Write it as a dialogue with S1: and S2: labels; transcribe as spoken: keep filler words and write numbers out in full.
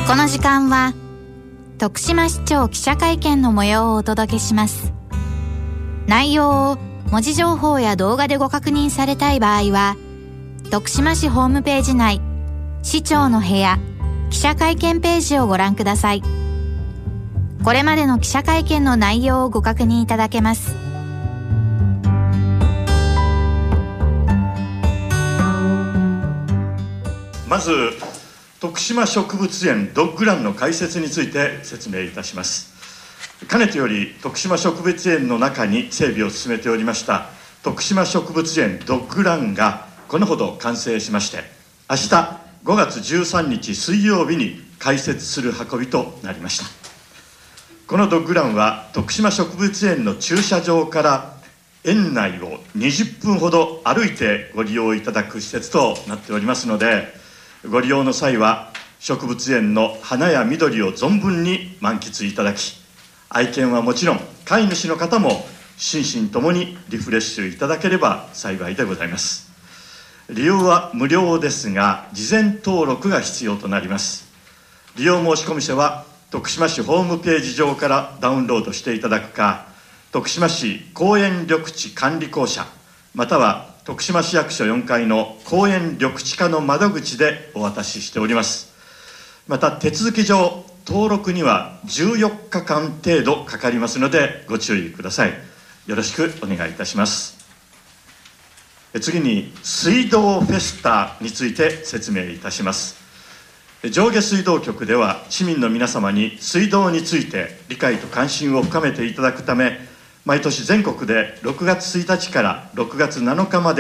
S1: この時間は徳島市長記者会見の模様をお届けします。内容を文字情報や動画でご確認されたい場合は、徳島市ホームページ内市長の部屋記者会見ページをご覧ください。これまでの記者会見の内容をご確認いただけます。
S2: まず徳島植物園ドッグランの開設について説明いたします。かねてより徳島植物園の中に整備を進めておりました徳島植物園ドッグランがこのほど完成しまして、明日ごがつじゅうさんにち水曜日に開設する運びとなりました。このドッグランは徳島植物園の駐車場から園内をにじゅっぷんほど歩いてご利用いただく施設となっておりますので、ご利用の際は植物園の花や緑を存分に満喫いただき、愛犬はもちろん飼い主の方も心身ともにリフレッシュいただければ幸いでございます。利用は無料ですが事前登録が必要となります。利用申し込み書は徳島市ホームページ上からダウンロードしていただくか、徳島市公園緑地管理公社または徳島市役所よんかいの公園緑地課の窓口でお渡ししております。また手続き上登録にはじゅうよっかかん程度かかりますのでご注意ください。よろしくお願いいたします。次に水道フェスタについて説明いたします。上下水道局では市民の皆様に水道について理解と関心を深めていただくため、毎年全国でろくがつついたちからろくがつなのかまで